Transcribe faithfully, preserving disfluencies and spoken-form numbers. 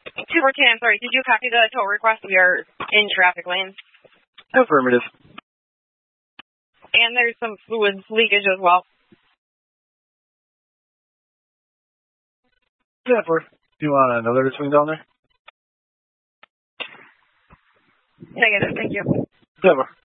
two fourteen, I'm sorry. Did you copy the tow request? We are in traffic lanes. Affirmative. And there's some fluid leakage as well. Yeah, for. Do you want another swing down there? Negative, thank you. Never.